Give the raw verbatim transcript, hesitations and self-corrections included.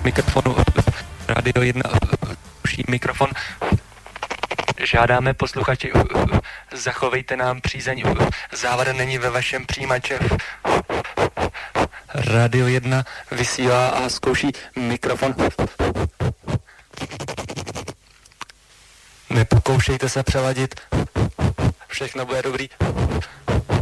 mikrofonu. Radio jedna zkouší mikrofon. Žádáme posluchači, zachovejte nám přízeň. Závada není ve vašem přijímače. Radio jedna vysílá a zkouší mikrofon. Nepokoušejte se přeladit. Všechno bude dobrý.